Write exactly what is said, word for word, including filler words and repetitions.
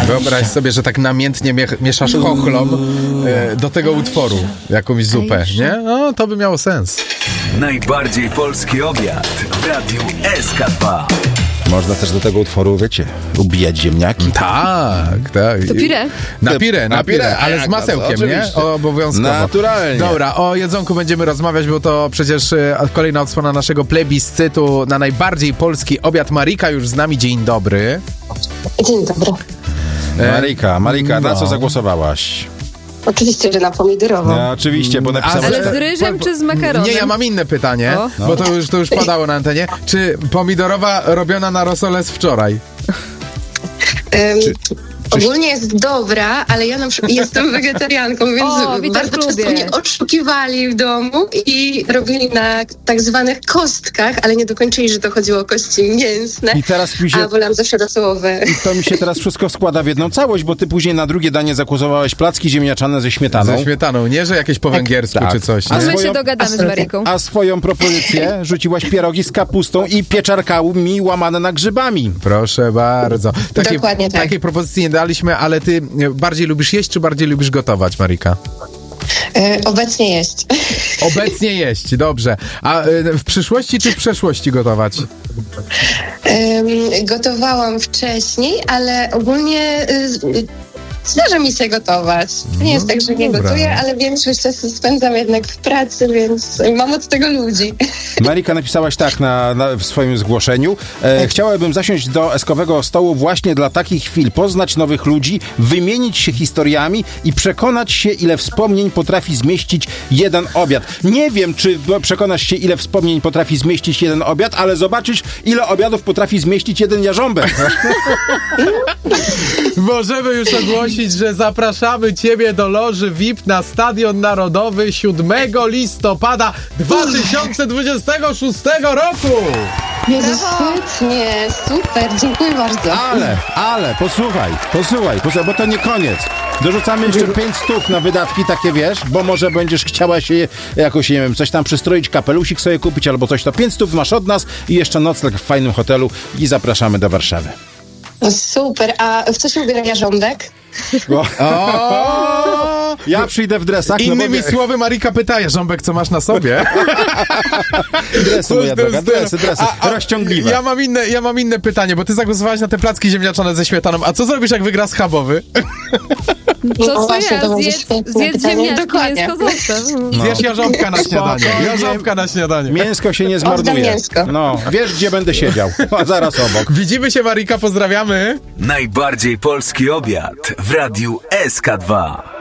Wyobraź sobie, że tak namiętnie mie- mieszasz chochlom e, do tego utworu jakąś zupę, nie? No, to by miało sens. Najbardziej polski obiad w Radiu S K dwa. Można też do tego utworu, wiecie, ubijać ziemniaki. Tak, tak. To pire. Na pire, na pire, ale z masełkiem, nie? Obowiązkowo. Naturalnie. Dobra, o jedzonku będziemy rozmawiać, bo to przecież e, kolejna odsłona naszego plebiscytu na najbardziej polski obiad. Marika już z nami, dzień dobry. Dzień dobry. Marika, Marika, na no. co zagłosowałaś? Oczywiście, że na pomidorową. No, oczywiście, bo napisałaś... Ale z ryżem czy z makaronem? Nie, ja mam inne pytanie, O. bo to już, to już padało na antenie. Czy pomidorowa robiona na rosole z wczoraj? Um, Czy- Ogólnie jest dobra, ale ja na przykład jestem wegetarianką, więc O, witam bardzo w klubie. często mnie oszukiwali w domu i robili na tak zwanych kostkach, ale nie dokończyli, że to chodziło o kości mięsne, I teraz mi się... a wolałam zawsze rosołowe. To mi się teraz wszystko składa w jedną całość, bo ty później na drugie danie zagłosowałeś placki ziemniaczane ze śmietaną. Ze śmietaną, nie? Że jakieś po węgiersku tak. czy coś. A Nie? my swoją- się dogadamy z Mariką. A swoją propozycję rzuciłaś pierogi z kapustą i pieczarkami łamane na grzybami. Proszę bardzo. Takiej, Dokładnie tak. takiej propozycji nie daliśmy, ale ty bardziej lubisz jeść, czy bardziej lubisz gotować, Marika? E, obecnie jest. Obecnie jeść, dobrze. A e, w przyszłości czy w przeszłości gotować? Em, gotowałam wcześniej, ale ogólnie y, zdarza mi się gotować. To nie jest tak, że nie dobra. gotuję, ale większość czasu spędzam jednak w pracy, więc mam od tego ludzi. Marika, napisałaś tak na, na, w swoim zgłoszeniu. E, chciałabym zasiąść do eskowego stołu właśnie dla takich chwil, poznać nowych ludzi, wymienić się historiami i przekonać się, ile wspomnień potrafi zmieścić jeden obiad. Nie wiem, czy przekonasz się, ile wspomnień potrafi zmieścić jeden obiad, ale zobaczysz, ile obiadów potrafi zmieścić jeden jarząbek. Możemy już ogłosić, że zapraszamy Ciebie do loży V I P na Stadion Narodowy siódmego listopada dwa tysiące dwudziestego szóstego roku. Jezu, świetnie, super, dziękuję bardzo. Ale, ale, posłuchaj, posłuchaj, posłuchaj, bo to nie koniec. Dorzucamy jeszcze pięć stów na wydatki takie, wiesz, bo może będziesz chciała się jakoś, nie wiem, coś tam przystroić, kapelusik sobie kupić albo coś, to pięć stów masz od nas i jeszcze nocleg w fajnym hotelu i zapraszamy do Warszawy. No super, a w co się ubiera jarząbek? O! Ja przyjdę w dresach. Innymi no bo... słowy, Marika pyta, Jarząbek, co masz na sobie? Dresy, moja droga, dresy, dresy, A, a, rozciągliwe. Ja mam, inne, ja mam inne pytanie, bo ty zagłosowałaś na te placki ziemniaczane ze śmietaną. A co zrobisz, jak wygra schabowy? To No co właśnie, ja? to będzie Zjedz, świetne zjedz pytanie. ziemniaczki, Dokładnie. mięsko zostaw. Zjesz jarząbka na śniadanie. Spokojnie. Jarząbka na śniadanie. Mięsko się nie Oddam zmarnuje. mięsko. No, wiesz, gdzie będę siedział. A zaraz obok. Widzimy się, Marika, pozdrawiamy. Najbardziej polski obiad w Radiu S K dwa.